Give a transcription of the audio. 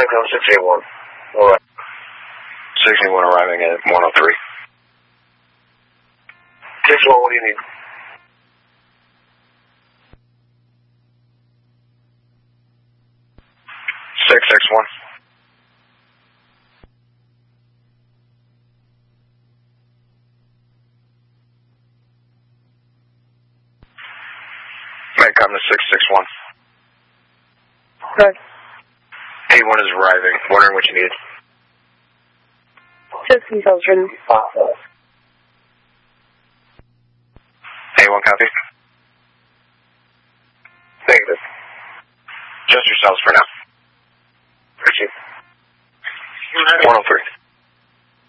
come 681. Alright. 681 arriving at 103. 681, what do you need? Six 661. May come to 661. Good. 81 is arriving. Wondering what you need. Just details written. 81 copy. Negative. Just yourselves for now.